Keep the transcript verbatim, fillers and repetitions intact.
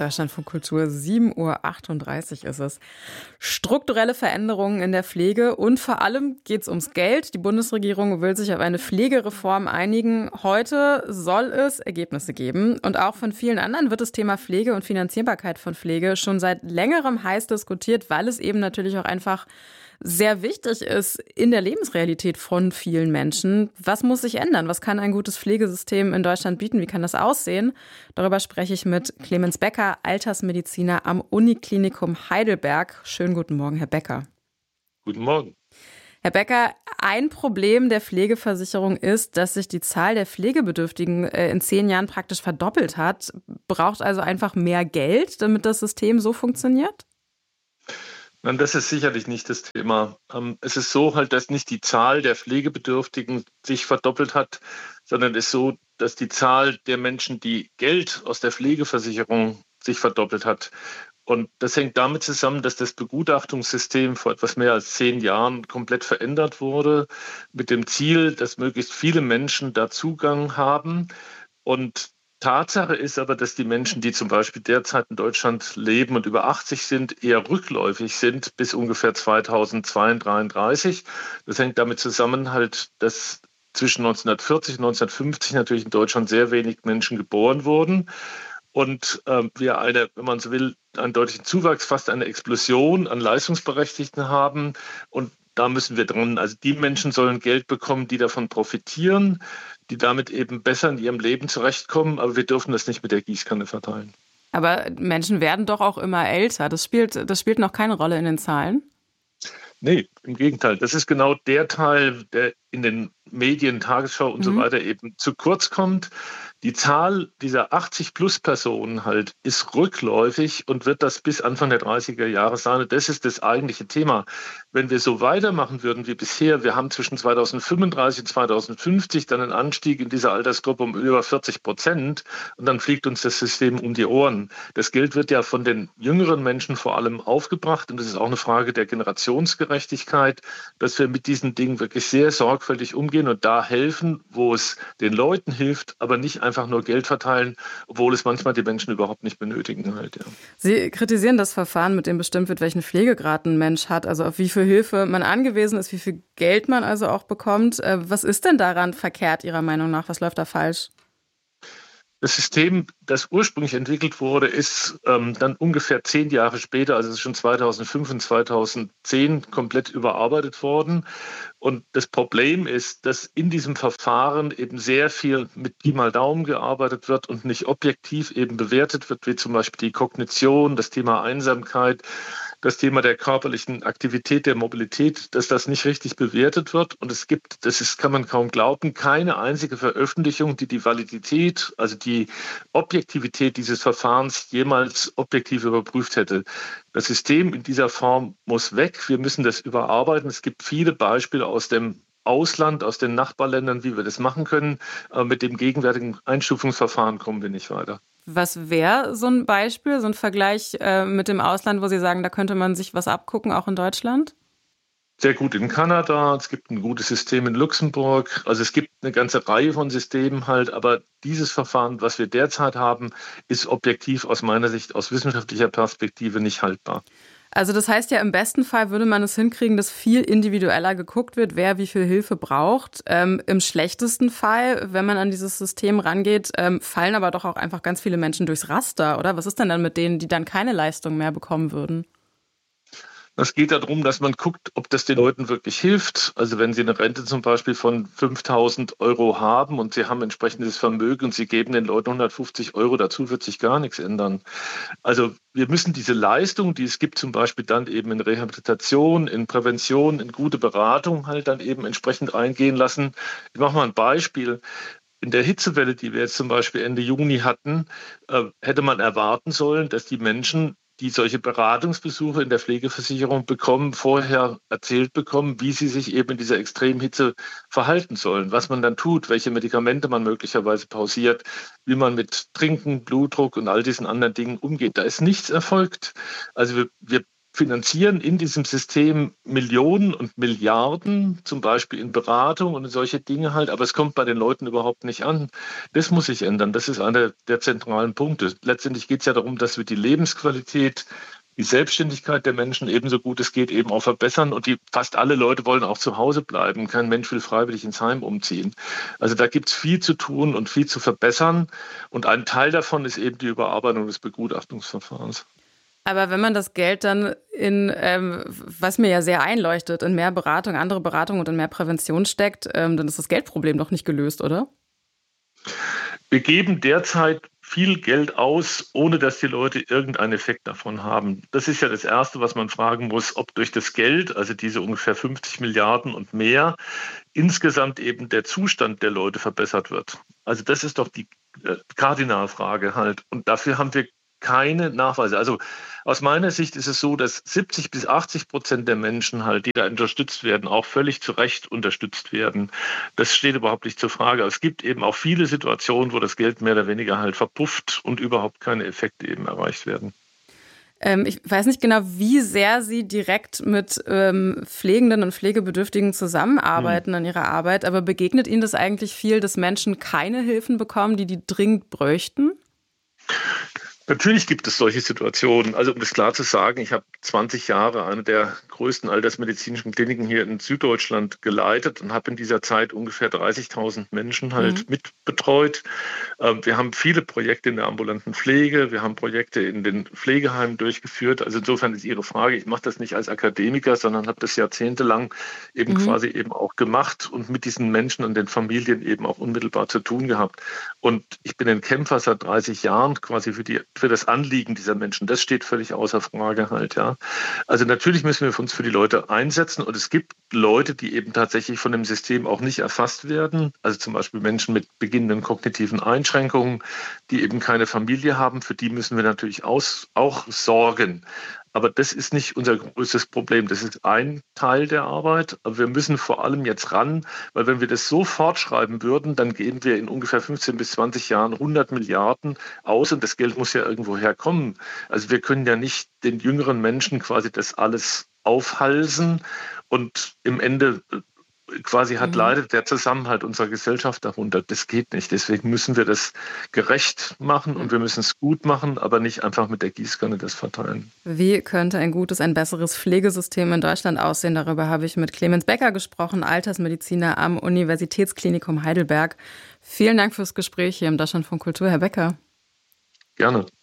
Deutschlandfunk Kultur, sieben Uhr achtunddreißig ist es. Strukturelle Veränderungen in der Pflege und vor allem geht es ums Geld. Die Bundesregierung will sich auf eine Pflegereform einigen. Heute soll es Ergebnisse geben. Und auch von vielen anderen wird das Thema Pflege und Finanzierbarkeit von Pflege schon seit längerem heiß diskutiert, weil es eben natürlich auch einfach sehr wichtig ist in der Lebensrealität von vielen Menschen. Was muss sich ändern? Was kann ein gutes Pflegesystem in Deutschland bieten? Wie kann das aussehen? Darüber spreche ich mit Clemens Becker, Altersmediziner am Uniklinikum Heidelberg. Schönen guten Morgen, Herr Becker. Guten Morgen. Herr Becker, ein Problem der Pflegeversicherung ist, dass sich die Zahl der Pflegebedürftigen in zehn Jahren praktisch verdoppelt hat. Braucht also einfach mehr Geld, damit das System so funktioniert? Nein, das ist sicherlich nicht das Thema. Es ist so halt, dass nicht die Zahl der Pflegebedürftigen sich verdoppelt hat, sondern es ist so, dass die Zahl der Menschen, die Geld aus der Pflegeversicherung sich verdoppelt hat. Und das hängt damit zusammen, dass das Begutachtungssystem vor etwas mehr als zehn Jahren komplett verändert wurde, mit dem Ziel, dass möglichst viele Menschen da Zugang haben. Und Tatsache ist aber, dass die Menschen, die zum Beispiel derzeit in Deutschland leben und über achtzig sind, eher rückläufig sind bis ungefähr zweitausendzweiunddreißig. Das hängt damit zusammen, halt, dass zwischen neunzehnhundertvierzig und neunzehnhundertfünfzig natürlich in Deutschland sehr wenig Menschen geboren wurden. Und äh, wir eine, wenn man so will, einen deutlichen Zuwachs, fast eine Explosion an Leistungsberechtigten haben. Und da müssen wir dran. Also die Menschen sollen Geld bekommen, die davon profitieren, die damit eben besser in ihrem Leben zurechtkommen. Aber wir dürfen das nicht mit der Gießkanne verteilen. Aber Menschen werden doch auch immer älter. Das spielt, das spielt noch keine Rolle in den Zahlen? Nee, im Gegenteil. Das ist genau der Teil, der in den Medien, Tagesschau und mhm. so weiter eben zu kurz kommt. Die Zahl dieser achtzig-Plus-Personen halt ist rückläufig und wird das bis Anfang der dreißiger Jahre sein. Und das ist das eigentliche Thema. Wenn wir so weitermachen würden wie bisher, wir haben zwischen zweitausendfünfunddreißig und zweitausendfünfzig dann einen Anstieg in dieser Altersgruppe um über vierzig Prozent und dann fliegt uns das System um die Ohren. Das Geld wird ja von den jüngeren Menschen vor allem aufgebracht und es ist auch eine Frage der Generationsgerechtigkeit, dass wir mit diesen Dingen wirklich sehr sorgfältig umgehen und da helfen, wo es den Leuten hilft, aber nicht einfach einfach nur Geld verteilen, obwohl es manchmal die Menschen überhaupt nicht benötigen. Halt, ja. Sie kritisieren das Verfahren, mit dem bestimmt wird, welchen Pflegegrad ein Mensch hat, also auf wie viel Hilfe man angewiesen ist, wie viel Geld man also auch bekommt. Was ist denn daran verkehrt, Ihrer Meinung nach? Was läuft da falsch? Das System, das ursprünglich entwickelt wurde, ist ähm, dann ungefähr zehn Jahre später, also es ist schon zweitausendfünf und zweitausendzehn, komplett überarbeitet worden. Und das Problem ist, dass in diesem Verfahren eben sehr viel mit Pi mal Daumen gearbeitet wird und nicht objektiv eben bewertet wird, wie zum Beispiel die Kognition, das Thema Einsamkeit, das Thema der körperlichen Aktivität, der Mobilität, dass das nicht richtig bewertet wird. Und es gibt, das ist, kann man kaum glauben, keine einzige Veröffentlichung, die die Validität, also die Objektivität dieses Verfahrens jemals objektiv überprüft hätte. Das System in dieser Form muss weg. Wir müssen das überarbeiten. Es gibt viele Beispiele aus dem Ausland, aus den Nachbarländern, wie wir das machen können. Aber mit dem gegenwärtigen Einstufungsverfahren kommen wir nicht weiter. Was wäre so ein Beispiel, so ein Vergleich äh, mit dem Ausland, wo Sie sagen, da könnte man sich was abgucken, auch in Deutschland? Sehr gut in Kanada, es gibt ein gutes System in Luxemburg. Also es gibt eine ganze Reihe von Systemen halt, aber dieses Verfahren, was wir derzeit haben, ist objektiv aus meiner Sicht, aus wissenschaftlicher Perspektive nicht haltbar. Also das heißt ja, im besten Fall würde man es hinkriegen, dass viel individueller geguckt wird, wer wie viel Hilfe braucht. Ähm, im schlechtesten Fall, wenn man an dieses System rangeht, ähm, fallen aber doch auch einfach ganz viele Menschen durchs Raster, oder? Was ist denn dann mit denen, die dann keine Leistung mehr bekommen würden? Es geht darum, dass man guckt, ob das den Leuten wirklich hilft. Also wenn Sie eine Rente zum Beispiel von fünftausend Euro haben und Sie haben entsprechendes Vermögen und Sie geben den Leuten hundertfünfzig Euro dazu, wird sich gar nichts ändern. Also wir müssen diese Leistung, die es gibt, zum Beispiel dann eben in Rehabilitation, in Prävention, in gute Beratung halt dann eben entsprechend eingehen lassen. Ich mache mal ein Beispiel. In der Hitzewelle, die wir jetzt zum Beispiel Ende Juni hatten, äh, hätte man erwarten sollen, dass die Menschen, die solche Beratungsbesuche in der Pflegeversicherung bekommen, vorher erzählt bekommen, wie sie sich eben in dieser Extremhitze verhalten sollen, was man dann tut, welche Medikamente man möglicherweise pausiert, wie man mit Trinken, Blutdruck und all diesen anderen Dingen umgeht. Da ist nichts erfolgt. Also wir, wir finanzieren in diesem System Millionen und Milliarden, zum Beispiel in Beratung und solche Dinge halt, aber es kommt bei den Leuten überhaupt nicht an. Das muss sich ändern. Das ist einer der zentralen Punkte. Letztendlich geht es ja darum, dass wir die Lebensqualität, die Selbstständigkeit der Menschen ebenso gut es geht eben auch verbessern, und die fast alle Leute wollen auch zu Hause bleiben. Kein Mensch will freiwillig ins Heim umziehen. Also da gibt es viel zu tun und viel zu verbessern, und ein Teil davon ist eben die Überarbeitung des Begutachtungsverfahrens. Aber wenn man das Geld dann in, ähm, was mir ja sehr einleuchtet, in mehr Beratung, andere Beratung und in mehr Prävention steckt, ähm, dann ist das Geldproblem doch nicht gelöst, oder? Wir geben derzeit viel Geld aus, ohne dass die Leute irgendeinen Effekt davon haben. Das ist ja das Erste, was man fragen muss, ob durch das Geld, also diese ungefähr fünfzig Milliarden und mehr, insgesamt eben der Zustand der Leute verbessert wird. Also das ist doch die äh, Kardinalfrage halt. Und dafür haben wir keine Nachweise. Also aus meiner Sicht ist es so, dass siebzig bis achtzig Prozent der Menschen halt, die da unterstützt werden, auch völlig zu Recht unterstützt werden. Das steht überhaupt nicht zur Frage. Aber es gibt eben auch viele Situationen, wo das Geld mehr oder weniger halt verpufft und überhaupt keine Effekte eben erreicht werden. Ähm, ich weiß nicht genau, wie sehr Sie direkt mit ähm, Pflegenden und Pflegebedürftigen zusammenarbeiten hm. an Ihrer Arbeit, aber begegnet Ihnen das eigentlich viel, dass Menschen keine Hilfen bekommen, die die dringend bräuchten? Natürlich gibt es solche Situationen. Also um das klar zu sagen, ich habe zwanzig Jahre eine der größten altersmedizinischen Kliniken hier in Süddeutschland geleitet und habe in dieser Zeit ungefähr dreißigtausend Menschen halt mhm. mitbetreut. Wir haben viele Projekte in der ambulanten Pflege, wir haben Projekte in den Pflegeheimen durchgeführt. Also insofern ist Ihre Frage, ich mache das nicht als Akademiker, sondern habe das jahrzehntelang eben mhm. quasi eben auch gemacht und mit diesen Menschen und den Familien eben auch unmittelbar zu tun gehabt. Und ich bin ein Kämpfer seit dreißig Jahren quasi für die für das Anliegen dieser Menschen. Das steht völlig außer Frage halt, ja. Also natürlich müssen wir uns für die Leute einsetzen, und es gibt Leute, die eben tatsächlich von dem System auch nicht erfasst werden. Also zum Beispiel Menschen mit beginnenden kognitiven Einschränkungen, die eben keine Familie haben. Für die müssen wir natürlich aus, auch sorgen. Aber das ist nicht unser größtes Problem. Das ist ein Teil der Arbeit. Aber wir müssen vor allem jetzt ran, weil wenn wir das so fortschreiben würden, dann geben wir in ungefähr fünfzehn bis zwanzig Jahren hundert Milliarden aus, und das Geld muss ja irgendwo herkommen. Also wir können ja nicht den jüngeren Menschen quasi das alles aufhalsen, und im Ende quasi hat mhm. leidet der Zusammenhalt unserer Gesellschaft darunter. Das geht nicht. Deswegen müssen wir das gerecht machen, und wir müssen es gut machen, aber nicht einfach mit der Gießkanne das verteilen. Wie könnte ein gutes, ein besseres Pflegesystem in Deutschland aussehen? Darüber habe ich mit Clemens Becker gesprochen, Altersmediziner am Universitätsklinikum Heidelberg. Vielen Dank fürs Gespräch hier im Deutschlandfunk Kultur, Herr Becker. Gerne.